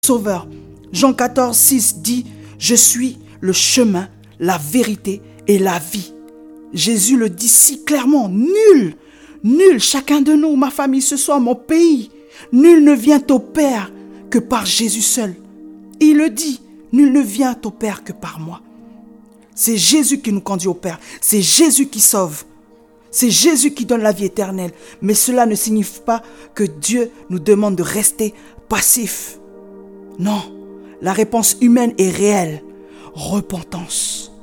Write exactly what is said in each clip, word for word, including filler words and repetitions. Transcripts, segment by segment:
Sauveur. Jean quatorze, six dit « Je suis le chemin, la vérité et la vie ». Jésus le dit si clairement, nul, nul, chacun de nous, ma famille ce soir, mon pays, nul ne vient au Père que par Jésus seul. Il le dit, nul ne vient au Père que par moi. C'est Jésus qui nous conduit au Père, c'est Jésus qui sauve, c'est Jésus qui donne la vie éternelle. Mais cela ne signifie pas que Dieu nous demande de rester passifs. Non, la réponse humaine est réelle. Repentance,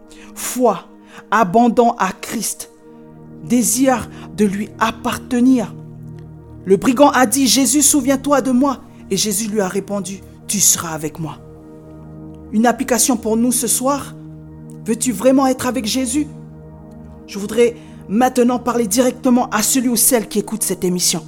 foi, abandon à Christ, désir de lui appartenir. Le brigand a dit « Jésus, souviens-toi de moi ». Et Jésus lui a répondu « Tu seras avec moi ». Une application pour nous ce soir. Veux-tu vraiment être avec Jésus? Je voudrais maintenant parler directement à celui ou celle qui écoute cette émission.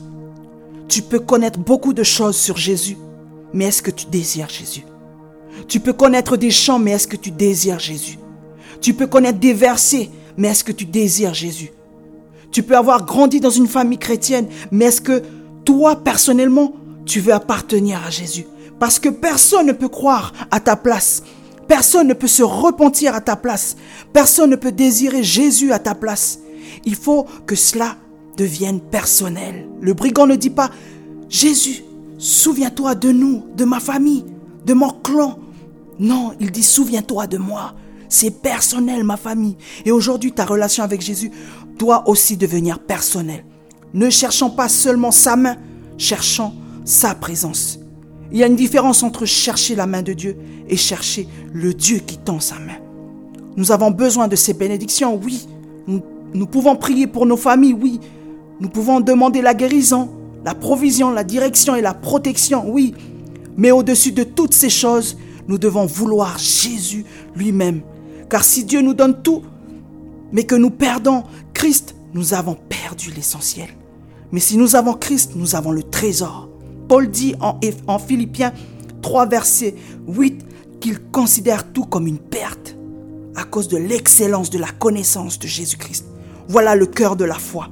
Tu peux connaître beaucoup de choses sur Jésus, mais est-ce que tu désires Jésus? Tu peux connaître des chants, mais est-ce que tu désires Jésus? Tu peux connaître des versets, mais est-ce que tu désires Jésus? Tu peux avoir grandi dans une famille chrétienne, mais est-ce que toi, personnellement, tu veux appartenir à Jésus? Parce que personne ne peut croire à ta place. Personne ne peut se repentir à ta place. Personne ne peut désirer Jésus à ta place. Il faut que cela devienne personnel. Le brigand ne dit pas « Jésus, souviens-toi de nous, de ma famille, de mon clan. » Non, il dit « Souviens-toi de moi. » C'est personnel, ma famille. Et aujourd'hui, ta relation avec Jésus doit aussi devenir personnelle. Ne cherchons pas seulement sa main, cherchons sa présence. Il y a une différence entre chercher la main de Dieu et chercher le Dieu qui tend sa main. Nous avons besoin de ces bénédictions, oui. Nous, nous pouvons prier pour nos familles, oui. Nous pouvons demander la guérison, la provision, la direction et la protection, oui. Mais au-dessus de toutes ces choses, nous devons vouloir Jésus lui-même. Car si Dieu nous donne tout, mais que nous perdons Christ, nous avons perdu l'essentiel. Mais si nous avons Christ, nous avons le trésor. Paul dit en, en Philippiens trois, verset huit, qu'il considère tout comme une perte à cause de l'excellence de la connaissance de Jésus-Christ. Voilà le cœur de la foi.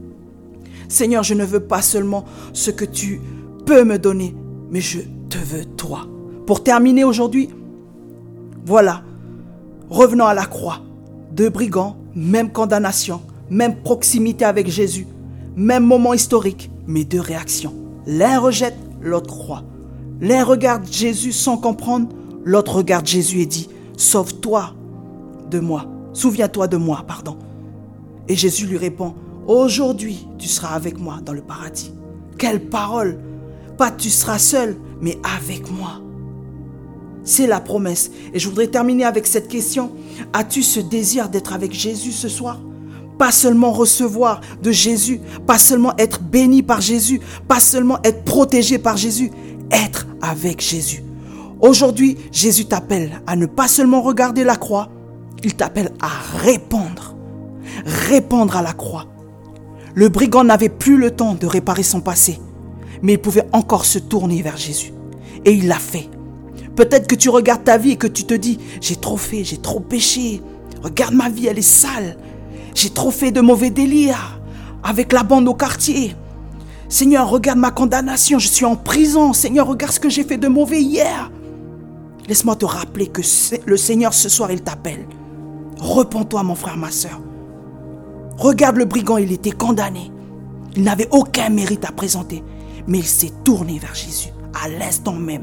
Seigneur, je ne veux pas seulement ce que tu peux me donner, mais je te veux toi. Pour terminer aujourd'hui, voilà, revenons à la croix. Deux brigands, même condamnation, même proximité avec Jésus, même moment historique, mais deux réactions. L'un rejette, l'autre croit. L'un regarde Jésus sans comprendre, l'autre regarde Jésus et dit « Sauve-toi de moi, souviens-toi de moi, pardon. » Et Jésus lui répond « Aujourd'hui, tu seras avec moi dans le paradis. » Quelle parole! Pas tu seras seul, mais avec moi. C'est la promesse. Et je voudrais terminer avec cette question. As-tu ce désir d'être avec Jésus ce soir? Pas seulement recevoir de Jésus, pas seulement être béni par Jésus, pas seulement être protégé par Jésus, être avec Jésus. Aujourd'hui, Jésus t'appelle à ne pas seulement regarder la croix, il t'appelle à répondre, répondre à la croix. Le brigand n'avait plus le temps de réparer son passé, mais il pouvait encore se tourner vers Jésus. Et il l'a fait. Peut-être que tu regardes ta vie et que tu te dis « J'ai trop fait, j'ai trop péché. Regarde ma vie, elle est sale. J'ai trop fait de mauvais délires avec la bande au quartier. Seigneur, regarde ma condamnation, je suis en prison. Seigneur, regarde ce que j'ai fait de mauvais hier. » Laisse-moi te rappeler que le Seigneur, ce soir, il t'appelle. Repens-toi, mon frère, ma soeur. Regarde le brigand, il était condamné. Il n'avait aucun mérite à présenter. Mais il s'est tourné vers Jésus à l'instant même.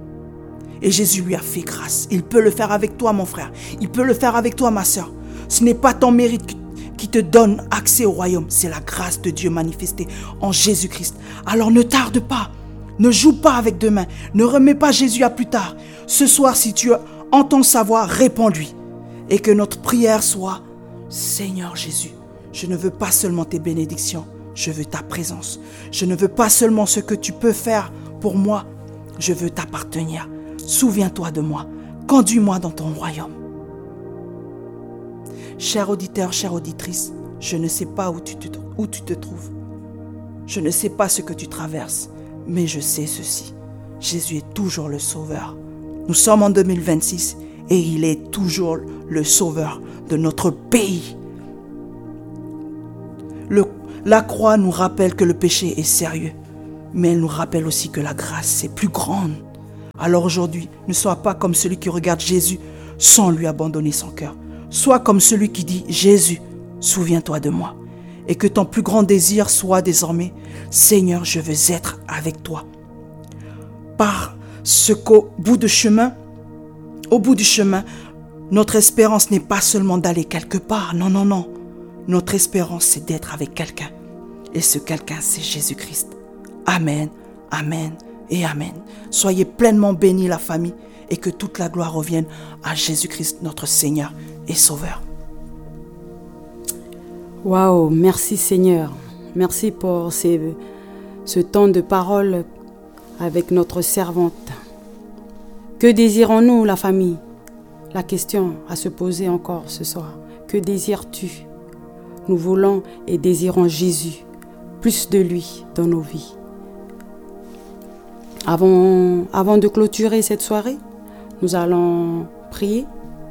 Et Jésus lui a fait grâce. Il peut le faire avec toi, mon frère. Il peut le faire avec toi, ma soeur. Ce n'est pas ton mérite qui te donne accès au royaume. C'est la grâce de Dieu manifestée en Jésus-Christ. Alors ne tarde pas. Ne joue pas avec deux mains. Ne remets pas Jésus à plus tard. Ce soir, si tu entends sa voix, réponds-lui. Et que notre prière soit « Seigneur Jésus, je ne veux pas seulement tes bénédictions, je veux ta présence. Je ne veux pas seulement ce que tu peux faire pour moi, je veux t'appartenir. Souviens-toi de moi. Conduis-moi dans ton royaume. » Cher auditeur, chère auditrice, je ne sais pas où tu, te, où tu te trouves. Je ne sais pas ce que tu traverses, mais je sais ceci. Jésus est toujours le Sauveur. Nous sommes en deux mille vingt-six et il est toujours le Sauveur de notre pays. Le, la croix nous rappelle que le péché est sérieux, mais elle nous rappelle aussi que la grâce est plus grande. Alors aujourd'hui, ne sois pas comme celui qui regarde Jésus sans lui abandonner son cœur. Sois comme celui qui dit « Jésus, souviens-toi de moi ». Et que ton plus grand désir soit désormais « Seigneur, je veux être avec toi ». Parce qu'au bout du chemin, au bout du chemin, notre espérance n'est pas seulement d'aller quelque part. Non, non, non. Notre espérance, c'est d'être avec quelqu'un. Et ce quelqu'un, c'est Jésus-Christ. Amen, amen et amen. Soyez pleinement bénis, la famille, et que toute la gloire revienne à Jésus-Christ, notre Seigneur et Sauveur. Waouh, merci Seigneur. Merci pour ces, ce temps de parole avec notre servante. Que désirons-nous, la famille? La question à se poser encore ce soir. Que désires-tu? Nous voulons et désirons Jésus, plus de lui dans nos vies. Avant, avant de clôturer cette soirée, nous allons prier.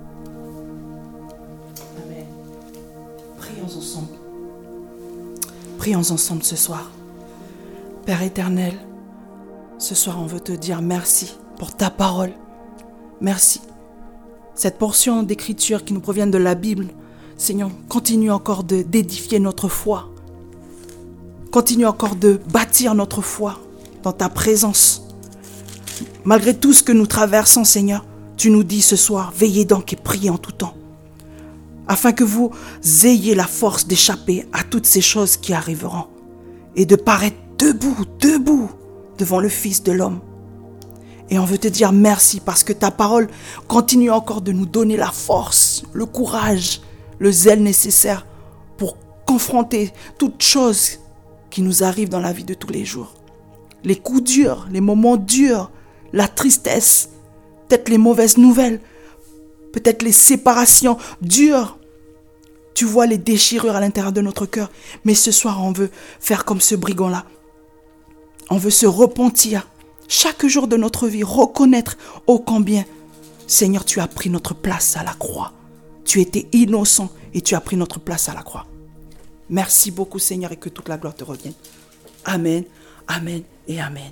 Amen. Prions ensemble. Prions ensemble ce soir. Père éternel, ce soir on veut te dire merci pour ta parole. Merci. Cette portion d'écriture qui nous provient de la Bible, Seigneur, continue encore de, d'édifier notre foi. Continue encore de bâtir notre foi dans ta présence. Malgré tout ce que nous traversons, Seigneur, tu nous dis ce soir, veillez donc et priez en tout temps, afin que vous ayez la force d'échapper à toutes ces choses qui arriveront et de paraître debout, debout devant le Fils de l'homme. Et on veut te dire merci parce que ta parole continue encore de nous donner la force, le courage, le zèle nécessaire pour confronter toutes choses qui nous arrivent dans la vie de tous les jours. Les coups durs, les moments durs, la tristesse, peut-être les mauvaises nouvelles, peut-être les séparations dures. Tu vois les déchirures à l'intérieur de notre cœur. Mais ce soir, on veut faire comme ce brigand-là. On veut se repentir chaque jour de notre vie, reconnaître ô combien, Seigneur, tu as pris notre place à la croix. Tu étais innocent et tu as pris notre place à la croix. Merci beaucoup, Seigneur, et que toute la gloire te revienne. Amen, amen et amen.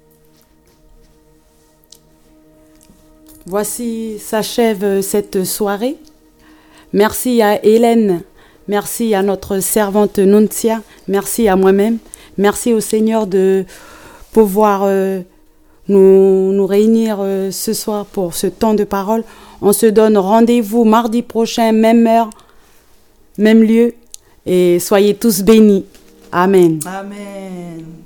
Voici s'achève cette soirée. Merci à Hélène, merci à notre servante Nuntia, merci à moi-même. Merci au Seigneur de pouvoir euh, nous, nous réunir euh, ce soir pour ce temps de parole. On se donne rendez-vous mardi prochain, même heure, même lieu. Et soyez tous bénis. Amen. Amen.